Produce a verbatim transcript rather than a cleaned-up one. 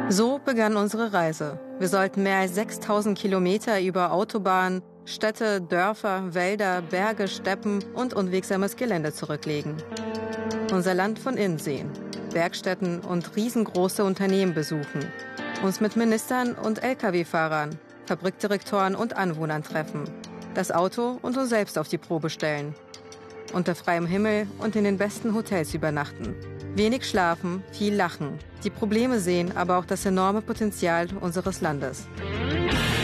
So begann unsere Reise. Wir sollten mehr als sechstausend Kilometer über Autobahnen, Städte, Dörfer, Wälder, Berge, Steppen und unwegsames Gelände zurücklegen. Unser Land von innen sehen, Werkstätten und riesengroße Unternehmen besuchen, uns mit Ministern und L K W-Fahrern, Fabrikdirektoren und Anwohnern treffen, das Auto und uns selbst auf die Probe stellen, unter freiem Himmel und in den besten Hotels übernachten. Wenig schlafen, viel lachen, die Probleme sehen, aber auch das enorme Potenzial unseres Landes.